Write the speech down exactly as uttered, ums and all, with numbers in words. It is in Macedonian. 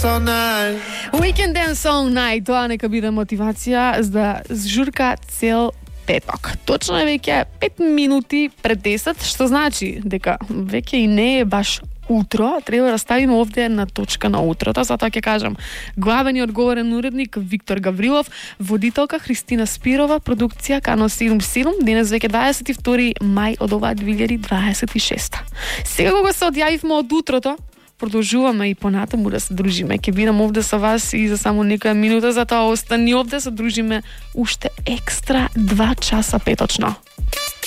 all night. Weekend Dance All Night, тоа нека биде мотивација за да зжурка цел петок. Точно е веќе пет минути пред десет, што значи дека веќе и не е баш утро, треба да ставиме овде на точка на утрото, затоа ќе кажам главен и одговорен уредник Виктор Гаврилов, водителка Христина Спирова, продукција Канал седум седум, денес веќе дваесет и втори мај од оваа две илјади дваесет и шеста. Сега кога се одјавивме од утрото, продолжуваме и понатаму да се дружиме. Ќе бидам овде со вас и за само некоја минута, затоа остани овде, се дружиме уште екстра два часа петочно.